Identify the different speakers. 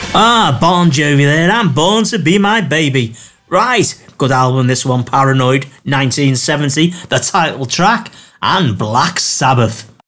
Speaker 1: Ah, Bon Jovi there, and Born to Be My Baby. Right, good album this one, Paranoid, 1970, the title track, and Black Sabbath.